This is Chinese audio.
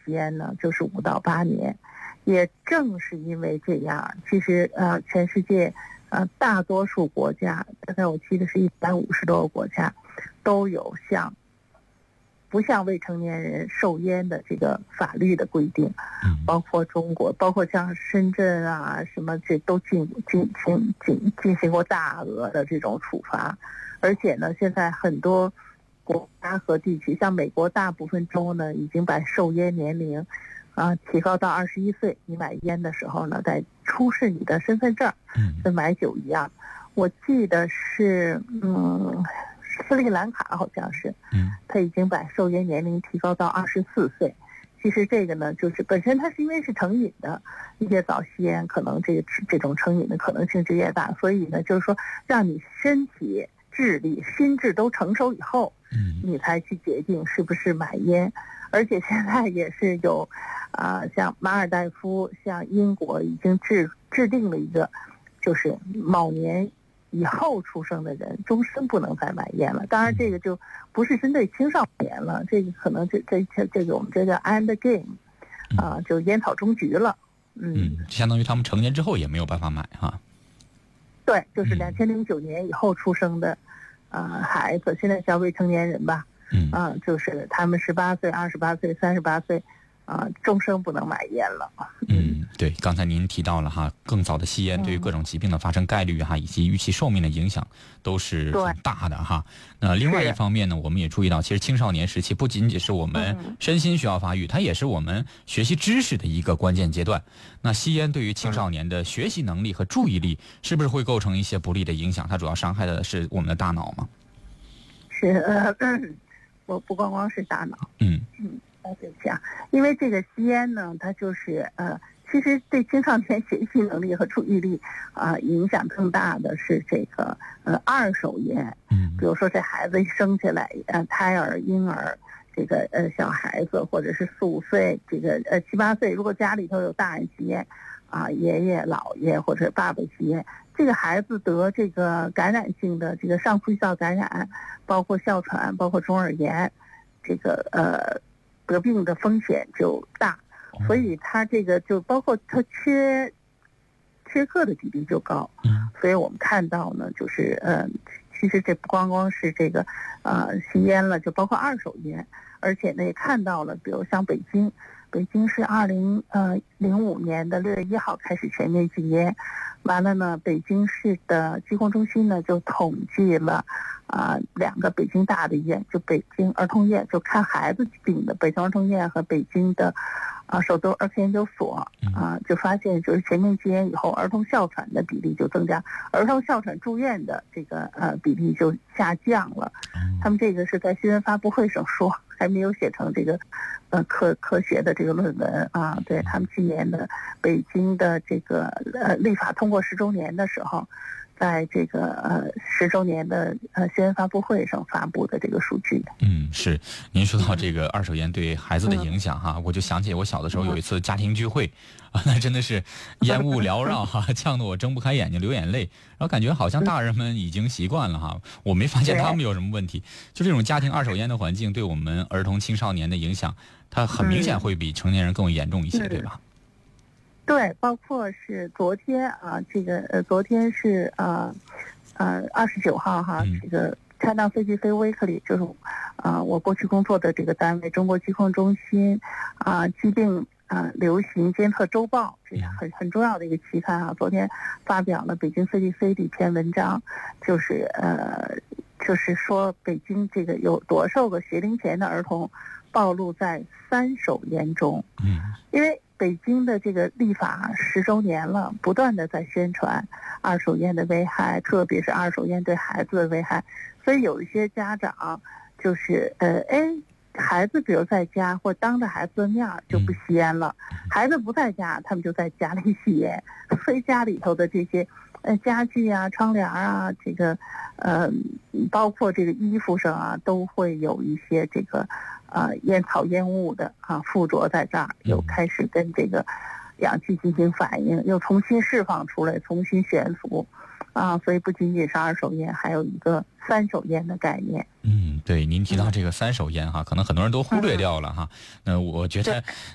吸烟呢，就是5到8年。也正是因为这样，其实全世界大多数国家，大概我记得是150多个国家，都有不向未成年人售烟的这个法律的规定，包括中国，包括像深圳啊什么，这都进行过大额的这种处罚。而且呢，现在很多国家和地区，像美国大部分州呢，已经把售烟年龄提高到21岁。你买烟的时候呢，得出示你的身份证，跟买酒一样。我记得是斯里兰卡好像是，他已经把售烟年龄提高到24岁。其实这个呢，就是本身它是因为是成瘾的，越早吸烟，可能这种成瘾的可能性就越大。所以呢，就是说让你身体、智力、心智都成熟以后，你才去决定是不是买烟。而且现在也是有，像马尔代夫、像英国已经制定了一个，就是某年以后出生的人终身不能再买烟了。当然，这个就不是针对青少年了，这个可能这个我们这叫 end game，就烟草终局了。 相当于他们成年之后也没有办法买哈。 对，就是2009年以后出生的孩子，现在叫未成年人吧。就是他们18岁、28岁、38岁，终生不能买烟了。 对，刚才您提到了哈，更早的吸烟对于各种疾病的发生概率哈，以及预期寿命的影响都是很大的哈。那另外一方面呢，我们也注意到，其实青少年时期不仅仅是我们身心需要发育，它也是我们学习知识的一个关键阶段。那吸烟对于青少年的学习能力和注意力，是不是会构成一些不利的影响？它主要伤害的是我们的大脑吗？ 是我不光光是大脑。对不起啊，因为这个吸烟呢，它就是其实对青少年学习能力和注意力影响更大的是这个二手烟。比如说这孩子一生下来，胎儿、婴儿，这个小孩子或者是4、5岁，这个7、8岁，如果家里头有大人吸烟，爷爷、姥爷或者爸爸吸烟，这个孩子得这个感染性的这个上呼吸道感染，包括哮喘，包括中耳炎，这个得病的风险就大。所以他这个就包括他缺课的比例就高。所以我们看到呢，就是其实这不光光是这个吸烟了，就包括二手烟。而且呢也看到了，比如像北京是2005年的6月1号开始全面禁烟。完了呢，北京市的疾控中心呢就统计了2个北京大的医院，就北京儿童医院，就看孩子病的北京儿童医院和北京的首都儿科研究所就发现，就是全面禁烟以后，儿童哮喘的比例就增加，儿童哮喘住院的这个比例就下降了。他们这个是在新闻发布会上说，还没有写成这个科学的这个论文对，他们今年的北京的这个立法通过10周年的时候，在这个10周年的新闻发布会上发布的这个数据。 是，您说到这个二手烟对孩子的影响哈，我就想起我小的时候有一次家庭聚会那真的是烟雾缭绕哈，呛得我睁不开眼睛流眼泪，然后感觉好像大人们已经习惯了哈，我没发现他们有什么问题。就这种家庭二手烟的环境对我们儿童青少年的影响，它很明显会比成年人更严重一些，对吧？ 对，包括是昨天这个昨天是29号哈，这个China CDC Weekly 就是我过去工作的这个单位中国疾控中心疾病流行监测周报，这是很重要的一个期刊昨天发表了北京 CDC 的一篇文章，就是说北京这个有多少个学龄前的儿童暴露在3手烟中。因为北京的这个立法10周年了，不断的在宣传二手烟的危害，特别是二手烟对孩子的危害。所以有一些家长就是孩子比如在家或当着孩子的面就不吸烟了，孩子不在家，他们就在家里吸烟。所以家里头的这些家具窗帘这个包括这个衣服上都会有一些这个烟草烟雾的附着在这儿，又开始跟这个氧气进行反应，又重新释放出来，重新悬浮所以不仅仅是二手烟，还有一个3手烟的概念。 对，您提到这个3手烟哈，可能很多人都忽略掉了哈。那我觉得